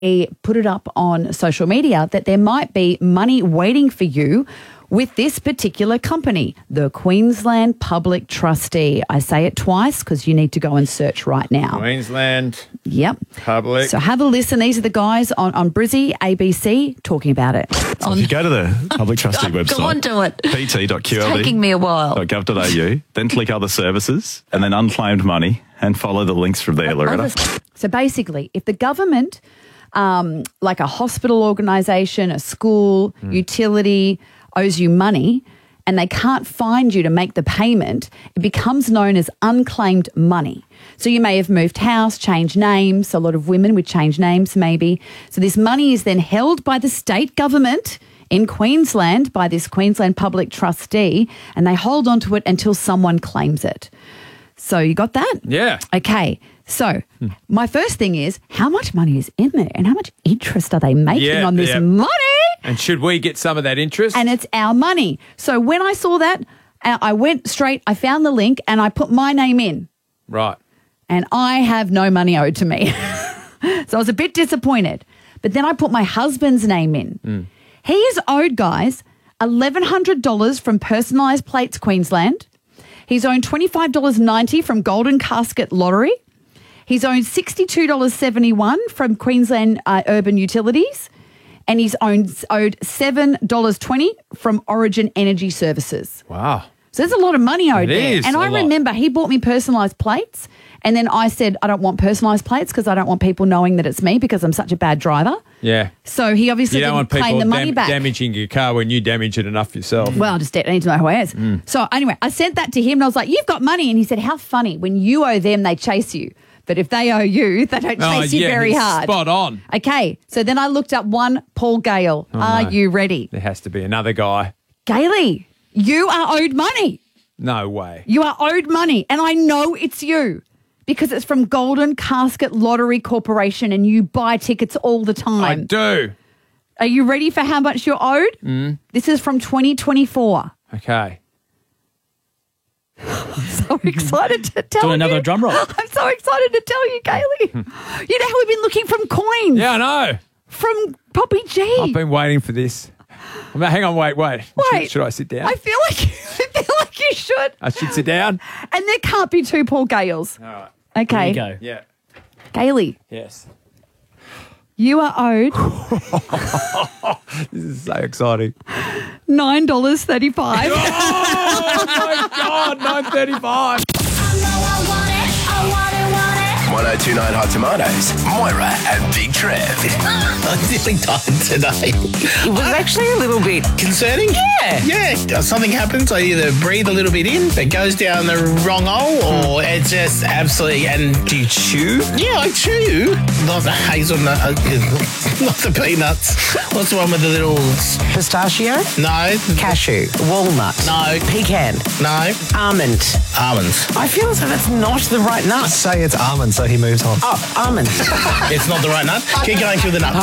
He put it up on social media that there might be money waiting for you with this particular company, the Queensland Public Trustee. I say it twice because you need to go and search right now. Queensland Yep. Public. So have a listen. These are the guys on Brizzy, ABC, talking about it. So if you go to the Public Trustee website, Go on to it. pt.qld.gov.au, Taking me a while. then click other services and then unclaimed money and follow the links from there, Loretta. So basically, if the government, like a hospital organisation, a school, utility, owes you money and they can't find you to make the payment, it becomes known as unclaimed money. So you may have moved house, changed names. A lot of women would change names maybe. So this money is then held by the state government in Queensland by this Queensland Public Trustee, and they hold on to it until someone claims it. So you got that? Yeah. Okay. So my first thing is, how much money is in there and how much interest are they making on this money? And should we get some of that interest? And it's our money. So when I saw that, I went straight, I found the link and I put my name in. Right. And I have no money owed to me. So I was a bit disappointed. But then I put my husband's name in. He is owed, guys, $1,100 from Personalised Plates Queensland. He's owed $25.90 from Golden Casket Lottery. He's owed $62.71 from Queensland Urban Utilities. And he's owed $7.20 from Origin Energy Services. Wow. So there's a lot of money owed there. Is and I remember he bought me personalised plates. And then I said, I don't want personalised plates because I don't want people knowing that it's me because I'm such a bad driver. Yeah. So he obviously You don't didn't want claim people the money back. damaging your car when you damage it enough yourself. Well, I need to know who it is. So anyway, I sent that to him and I was like, you've got money. And he said, how funny. When you owe them, they chase you. But if they owe you, they don't chase you very hard. Spot on. Okay. So then I looked up one, Paul Gale. Are you ready? There has to be another guy. Gailey, you are owed money. No way. You are owed money. And I know it's you because it's from Golden Casket Lottery Corporation and you buy tickets all the time. I do. Are you ready for how much you're owed? This is from 2024. Okay. So excited to tell you. Do another drum roll. I'm so excited to tell you, Gailey. You know how we've been looking from coins? Yeah, I know. From Poppy G. I've been waiting for this. Hang on, wait. Wait. Should I sit down? I feel like you should. I should sit down? And there can't be two Paul Gales. All right. Okay. There you go. Yeah. Gailey, Yes. you are owed This is so exciting. $9.35. Oh, my God. $9.35. 1029 Hot Tomatoes, Moira and Big Trev. I'm feeling tired today. It was actually a little bit. Concerning? Yeah. Something happens, I either breathe a little bit in, it goes down the wrong hole, or it's just absolutely... And Do you chew? yeah, I chew. Not the hazelnut, not the peanuts. What's the one with the little... Pistachio, No. cashew, walnut, No. pecan, No. almond. Almonds. I feel as though that's not the right nut. Say it's almond, so he moves on. Oh, almond. It's not the right nut. Keep going through the nuts.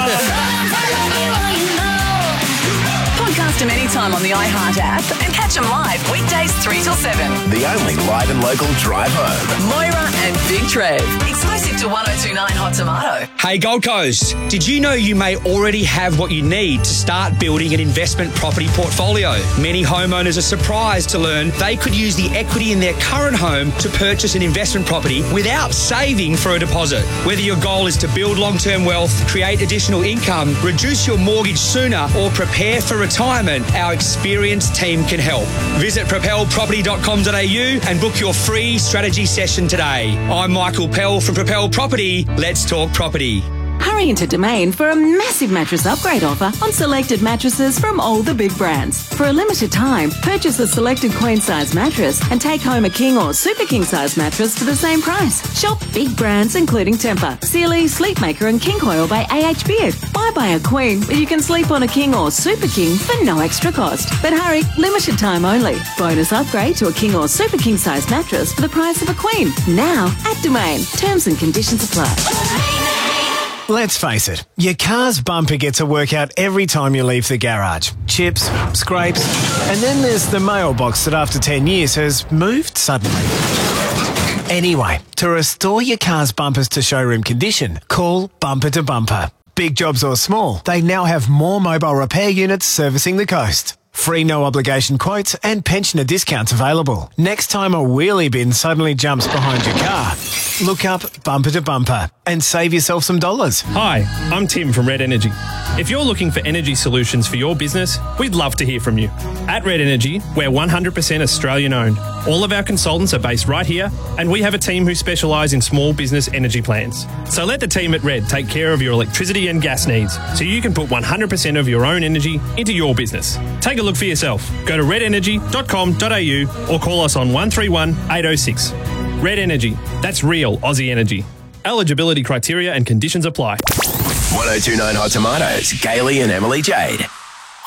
Podcast them anytime on the iHeart app and catch them live weekdays 3 till 7. The only live and local drive home. Moira and Big Trev. Exclusive to 1029 Hot Tomato. Hey Gold Coast, did you know you may already have what you need to start building an investment property portfolio? Many homeowners are surprised to learn they could use the equity in their current home to purchase an investment property without saving for a deposit. Whether your goal is to build long-term wealth, create additional income, reduce your mortgage sooner, or prepare for retirement, our experienced team can help. Visit propelproperty.com.au and book your free strategy session today. I'm Michael Pell from Propel Property. Let's talk property. Hurry into Domain for a massive mattress upgrade offer on selected mattresses from all the big brands. For a limited time, purchase a selected queen size mattress and take home a king or super king size mattress for the same price. Shop big brands including Tempur, Sealy, Sleepmaker and King Coil by AH Beard. Buy a queen, but you can sleep on a king or super king for no extra cost. But hurry, limited time only. Bonus upgrade to a king or super king size mattress for the price of a queen. Now at Domain. Terms and conditions apply. Let's face it, your car's bumper gets a workout every time you leave the garage. Chips, scrapes, and then there's the mailbox that after 10 years has moved suddenly. Anyway, to restore your car's bumpers to showroom condition, call Bumper to Bumper. Big jobs or small, they now have more mobile repair units servicing the coast. Free no obligation quotes and pensioner discounts available. Next time a wheelie bin suddenly jumps behind your car, look up Bumper to Bumper and save yourself some dollars. Hi, I'm Tim from Red Energy. If you're looking for energy solutions for your business, we'd love to hear from you. At Red Energy, we're 100% Australian owned. All of our consultants are based right here, and we have a team who specialise in small business energy plans. So let the team at Red take care of your electricity and gas needs so you can put 100% of your own energy into your business. Take a look for yourself. Go to redenergy.com.au or call us on 131 806. Red Energy. That's real Aussie energy. Eligibility criteria and conditions apply. 1029 Hot Tomatoes, Gailey and Emily Jade.